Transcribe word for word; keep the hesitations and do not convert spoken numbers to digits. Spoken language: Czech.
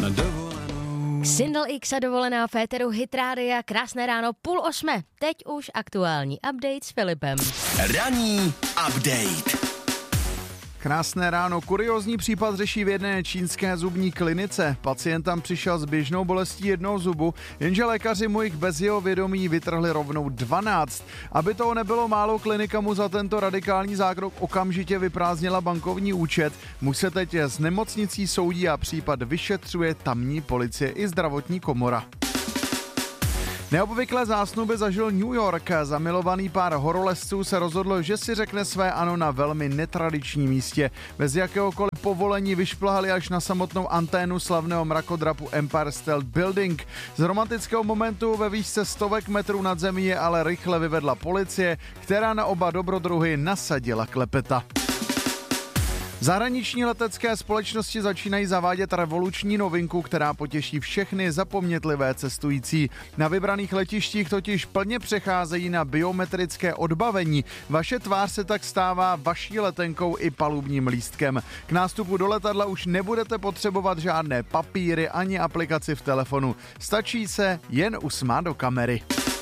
na dovolenou. Sindel X a dovolená v éteru Hit Rádia. Krásné ráno, půl osmé. Teď už aktuální update s Filipem. Ranní update. Krásné ráno. Kuriózní případ řeší v jedné čínské zubní klinice. Pacient tam přišel s běžnou bolestí jednoho zubu, jenže lékaři mu jich bez jeho vědomí vytrhli rovnou dvanáct. Aby toho nebylo málo, klinika mu za tento radikální zákrok okamžitě vyprázdnila bankovní účet. Muž se teď s nemocnicí soudí a případ vyšetřuje tamní policie i zdravotní komora. Neobvyklé zásnuby zažil New York. Zamilovaný pár horolezců se rozhodl, že si řekne své ano na velmi netradičním místě. Bez jakéhokoliv povolení vyšplhali až na samotnou anténu slavného mrakodrapu Empire State Building. Z romantického momentu ve výšce stovek metrů nad zemí je ale rychle vyvedla policie, která na oba dobrodruhy nasadila klepeta. Zahraniční letecké společnosti začínají zavádět revoluční novinku, která potěší všechny zapomnětlivé cestující. Na vybraných letištích totiž plně přecházejí na biometrické odbavení. Vaše tvář se tak stává vaší letenkou i palubním lístkem. K nástupu do letadla už nebudete potřebovat žádné papíry ani aplikaci v telefonu. Stačí se jen usmát do kamery.